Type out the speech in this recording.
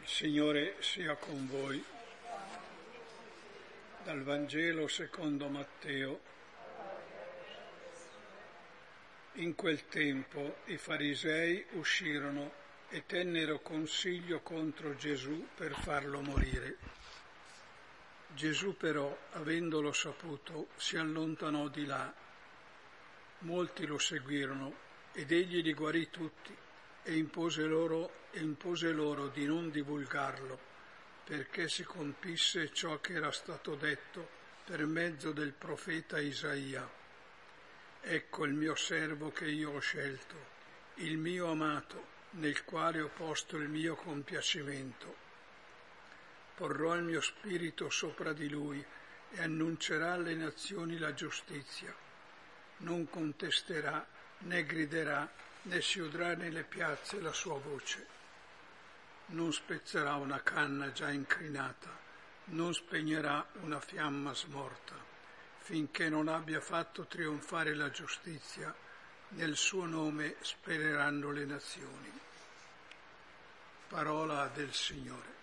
Il Signore sia con voi. Dal Vangelo secondo Matteo. In quel tempo i farisei uscirono e tennero consiglio contro Gesù per farlo morire. Gesù però, avendolo saputo, si allontanò di là. Molti lo seguirono ed egli li guarì tutti e impose loro di non divulgarlo, perché si compisse ciò che era stato detto per mezzo del profeta Isaia. Ecco il mio servo che io ho scelto, il mio amato, nel quale ho posto il mio compiacimento. Porrò il mio spirito sopra di lui e annuncerà alle nazioni la giustizia. Non contesterà, né griderà, né si udrà nelle piazze la sua voce. Non spezzerà una canna già incrinata, non spegnerà una fiamma smorta, finché non abbia fatto trionfare la giustizia. Nel suo nome spereranno le nazioni. Parola del Signore.